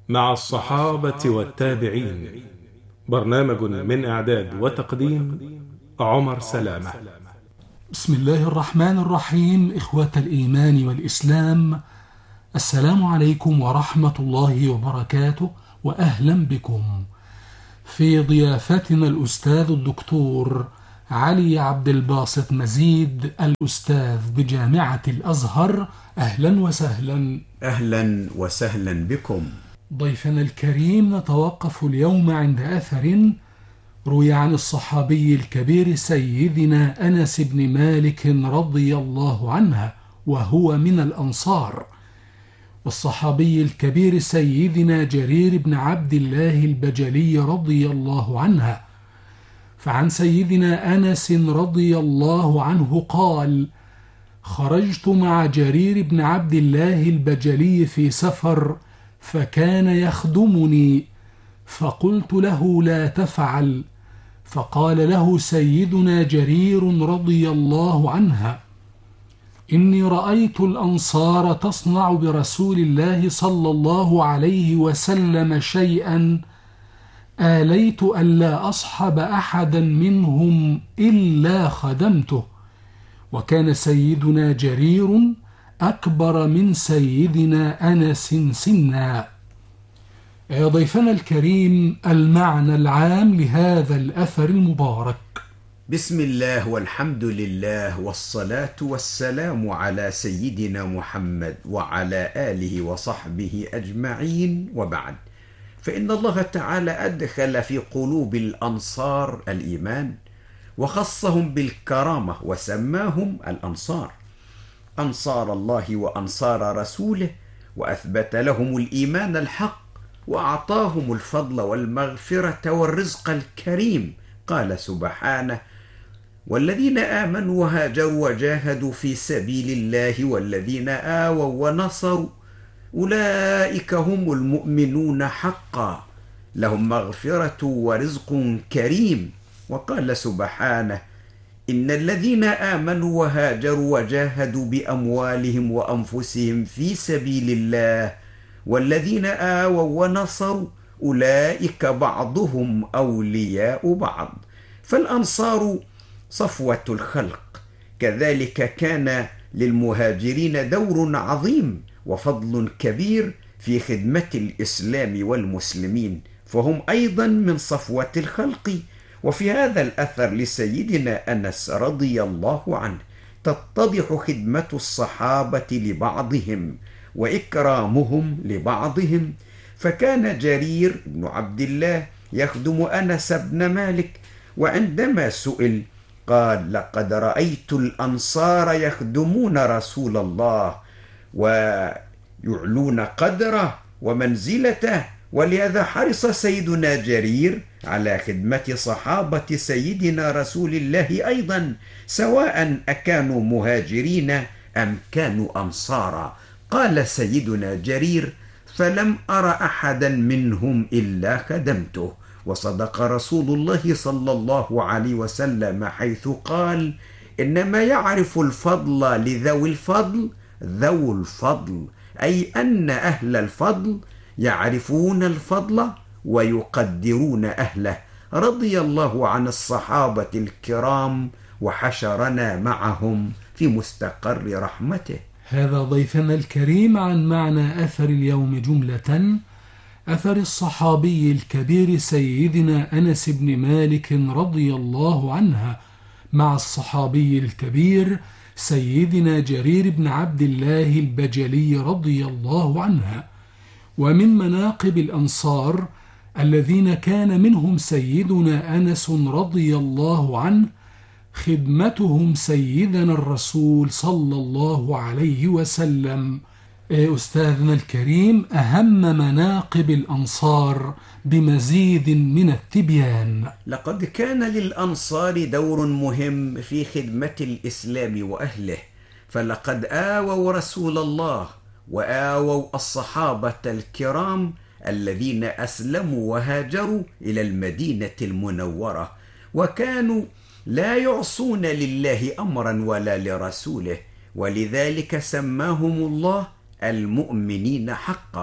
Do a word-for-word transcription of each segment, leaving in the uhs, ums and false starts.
مع الصحابة والتابعين. برنامج من إعداد وتقديم عمر سلامة. بسم الله الرحمن الرحيم. إخوة الإيمان والإسلام، السلام عليكم ورحمة الله وبركاته، وأهلا بكم في ضيافتنا الأستاذ الدكتور علي عبد الباسط مزيد، الأستاذ بجامعة الأزهر. أهلا وسهلا. أهلا وسهلا بكم. ضيفنا الكريم، نتوقف اليوم عند أثر روي عن الصحابي الكبير سيدنا أنس بن مالك رضي الله عنه، وهو من الأنصار، والصحابي الكبير سيدنا جرير بن عبد الله البجلي رضي الله عنه. فعن سيدنا أنس رضي الله عنه قال: خرجت مع جرير بن عبد الله البجلي في سفر، فكان يخدمني، فقلت له: لا تفعل. فقال له سيدنا جرير رضي الله عنه: إني رأيت الأنصار تصنع برسول الله صلى الله عليه وسلم شيئا آليت ألا أصحب أحدا منهم إلا خدمته. وكان سيدنا جرير أكبر من سيدنا أنس سنا. يا ضيفنا الكريم، المعنى العام لهذا الأثر المبارك. بسم الله والحمد لله والصلاة والسلام على سيدنا محمد وعلى آله وصحبه أجمعين، وبعد، فإن الله تعالى أدخل في قلوب الأنصار الإيمان، وخصهم بالكرامة وسماهم الأنصار، أنصار الله وأنصار رسوله، وأثبت لهم الإيمان الحق، وأعطاهم الفضل والمغفرة والرزق الكريم. قال سبحانه: والذين آمنوا وهاجروا وجاهدوا في سبيل الله والذين آووا ونصروا أولئك هم المؤمنون حقا، لهم مغفرة ورزق كريم. وقال سبحانه: إن الذين آمنوا وهاجروا وجاهدوا بأموالهم وأنفسهم في سبيل الله والذين آووا ونصروا أولئك بعضهم أولياء بعض. فالأنصار صفوة الخلق، كذلك كان للمهاجرين دور عظيم وفضل كبير في خدمة الإسلام والمسلمين، فهم أيضا من صفوة الخلق. وفي هذا الأثر لسيدنا أنس رضي الله عنه تتضح خدمة الصحابة لبعضهم وإكرامهم لبعضهم. فكان جرير بن عبد الله يخدم أنس بن مالك، وعندما سئل قال: لقد رأيت الأنصار يخدمون رسول الله ويعلون قدره ومنزلته، ولهذا حرص سيدنا جرير على خدمة صحابة سيدنا رسول الله أيضا، سواء أكانوا مهاجرين أم كانوا أنصارا. قال سيدنا جرير: فلم أر أحدا منهم إلا خدمته. وصدق رسول الله صلى الله عليه وسلم حيث قال: إنما يعرف الفضل لذوي الفضل ذو الفضل، أي أن أهل الفضل يعرفون الفضل ويقدرون أهله. رضي الله عن الصحابة الكرام، وحشرنا معهم في مستقر رحمته. هذا ضيفنا الكريم عن معنى أثر اليوم جملة. أثر الصحابي الكبير سيدنا أنس بن مالك رضي الله عنه مع الصحابي الكبير سيدنا جرير بن عبد الله البجلي رضي الله عنه. ومن مناقب الأنصار الذين كان منهم سيدنا أنس رضي الله عنه خدمتهم سيدنا الرسول صلى الله عليه وسلم. أستاذنا الكريم، أهم مناقب الأنصار بمزيد من التبيان. لقد كان للأنصار دور مهم في خدمة الإسلام وأهله، فلقد آووا رسول الله وآووا الصحابة الكرام الذين أسلموا وهاجروا إلى المدينة المنورة، وكانوا لا يعصون لله أمرا ولا لرسوله، ولذلك سماهم الله المؤمنين حقا.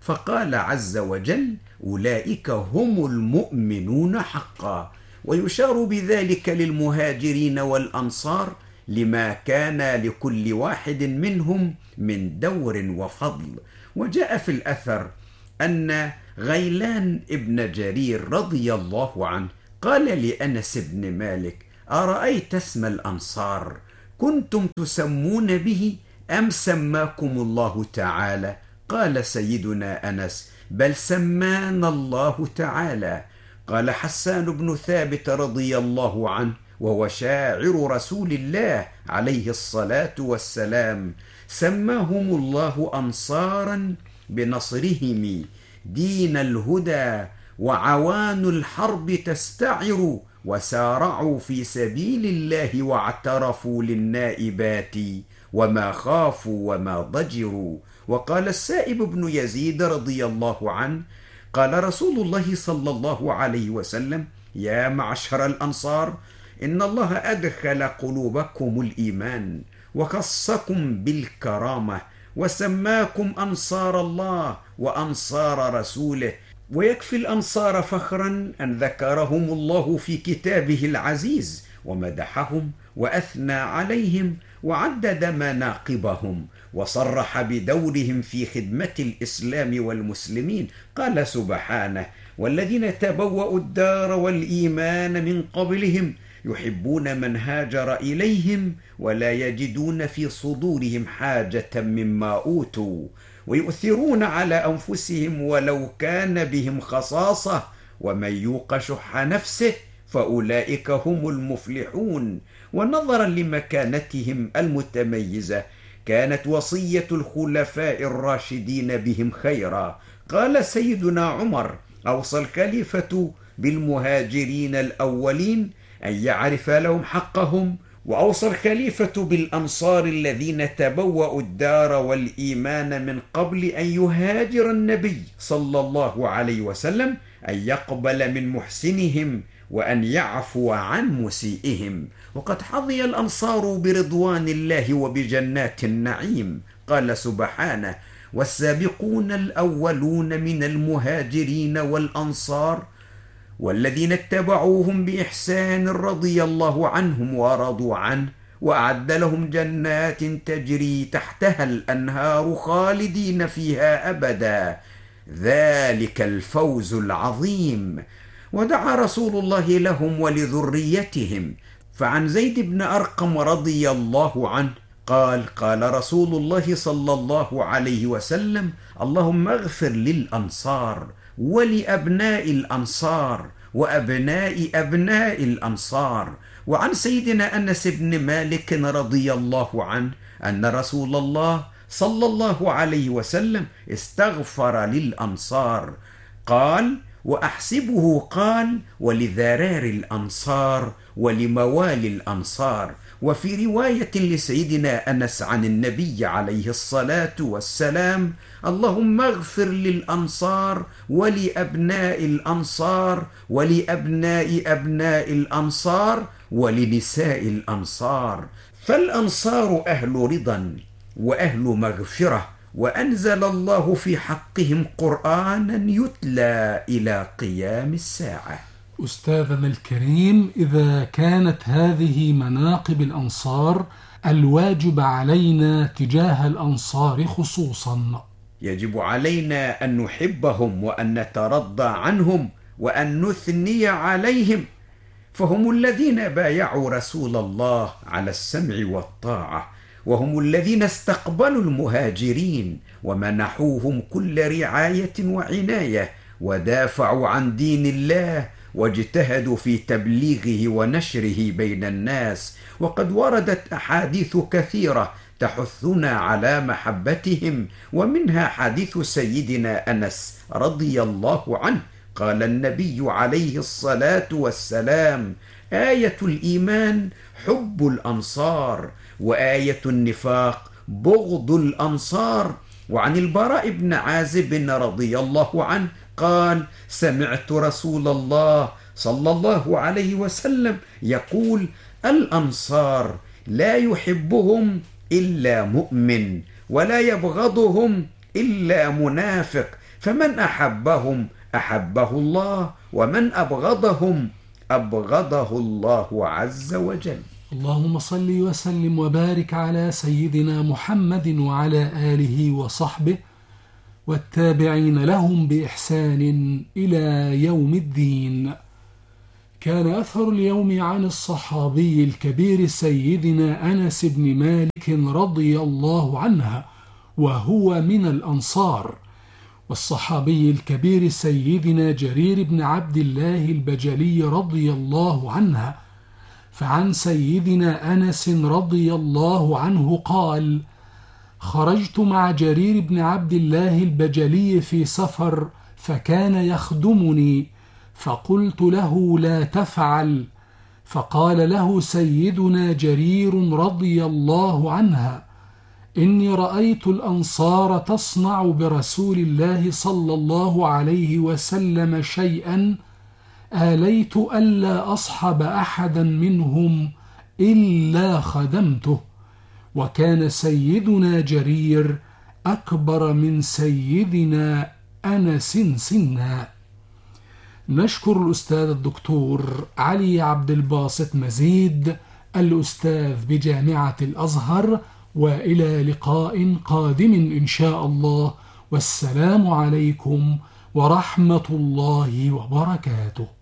فقال عز وجل: أولئك هم المؤمنون حقا. ويشار بذلك للمهاجرين والأنصار لما كان لكل واحد منهم من دور وفضل. وجاء في الأثر أن غيلان ابن جرير رضي الله عنه قال لأنس بن مالك: أرأيت اسم الأنصار كنتم تسمون به أم سماكم الله تعالى؟ قال سيدنا أنس: بل سمانا الله تعالى. قال حسان بن ثابت رضي الله عنه وهو شاعر رسول الله عليه الصلاة والسلام: سماهم الله أنصارا بنصرهم دين الهدى، وعوان الحرب تستعر، وسارعوا في سبيل الله واعترفوا للنائبات، وما خافوا وما ضجروا. وقال السائب بن يزيد رضي الله عنه: قال رسول الله صلى الله عليه وسلم: يا معشر الأنصار، إن الله أدخل قلوبكم الإيمان وخصكم بالكرامة وسماكم أنصار الله وأنصار رسوله. ويكفي الأنصار فخرا أن ذكرهم الله في كتابه العزيز ومدحهم وأثنى عليهم وعدد مناقبهم وصرح بدورهم في خدمة الإسلام والمسلمين. قال سبحانه: والذين تبوأوا الدار والإيمان من قبلهم يحبون من هاجر إليهم ولا يجدون في صدورهم حاجة مما أوتوا ويؤثرون على أنفسهم ولو كان بهم خصاصة ومن يوق شح نفسه فأولئك هم المفلحون. ونظرا لمكانتهم المتميزة كانت وصية الخلفاء الراشدين بهم خيرا. قال سيدنا عمر: أوصى الخليفة بالمهاجرين الأولين أن يعرف لهم حقهم، وأوصى الخليفة بالأنصار الذين تبوأوا الدار والإيمان من قبل أن يهاجر النبي صلى الله عليه وسلم أن يقبل من محسنهم وأن يعفو عن مسيئهم. وقد حظي الأنصار برضوان الله وبجنات النعيم. قال سبحانه: والسابقون الأولون من المهاجرين والأنصار والذين اتبعوهم بإحسان رضي الله عنهم ورضوا عنه وأعد لهم جنات تجري تحتها الأنهار خالدين فيها أبدا، ذلك الفوز العظيم. ودعا رسول الله لهم ولذريتهم. فعن زيد بن أرقم رضي الله عنه قال: قال رسول الله صلى الله عليه وسلم: اللهم اغفر للأنصار ولأبناء الأنصار وأبناء أبناء الأنصار. وعن سيدنا أنس بن مالك رضي الله عنه أن رسول الله صلى الله عليه وسلم استغفر للأنصار، قال: وأحسبه قال: ولذرار الأنصار ولموالي الأنصار. وفي رواية لسيدنا أنس عن النبي عليه الصلاة والسلام: اللهم اغفر للأنصار ولأبناء الأنصار ولأبناء أبناء الأنصار ولنساء الأنصار. فالأنصار أهل رضا وأهل مغفرة، وأنزل الله في حقهم قرآنا يتلى إلى قيام الساعة. أستاذنا الكريم، إذا كانت هذه مناقب الأنصار، الواجب علينا تجاه الأنصار خصوصا، يجب علينا أن نحبهم وأن نترضى عنهم وأن نثني عليهم، فهم الذين بايعوا رسول الله على السمع والطاعة، وهم الذين استقبلوا المهاجرين ومنحوهم كل رعاية وعناية، ودافعوا عن دين الله واجتهدوا في تبليغه ونشره بين الناس. وقد وردت أحاديث كثيرة تحثنا على محبتهم، ومنها حديث سيدنا أنس رضي الله عنه قال النبي عليه الصلاة والسلام: آية الإيمان حب الأنصار، وآية النفاق بغض الأنصار. وعن البراء بن عازب رضي الله عنه قال: سمعت رسول الله صلى الله عليه وسلم يقول: الأنصار لا يحبهم إلا مؤمن ولا يبغضهم إلا منافق، فمن أحبهم أحبه الله، ومن أبغضهم أبغضه الله عز وجل. اللهم صل وسلم وبارك على سيدنا محمد وعلى آله وصحبه والتابعين لهم بإحسان إلى يوم الدين. كان أثر اليوم عن الصحابي الكبير سيدنا أنس بن مالك رضي الله عنه، وهو من الأنصار. والصحابي الكبير سيدنا جرير بن عبد الله البجلي رضي الله عنه. فعن سيدنا أنس رضي الله عنه قال: خرجت مع جرير بن عبد الله البجلي في سفر، فكان يخدمني، فقلت له: لا تفعل. فقال له سيدنا جرير رضي الله عنه: إني رأيت الأنصار تصنع برسول الله صلى الله عليه وسلم شيئا آليت ألا أصحب أحدا منهم إلا خدمته. وكان سيدنا جرير أكبر من سيدنا أنس سنا. نشكر الأستاذ الدكتور علي عبد الباسط مزيد، الأستاذ بجامعة الأزهر، وإلى لقاء قادم إن شاء الله، والسلام عليكم ورحمة الله وبركاته.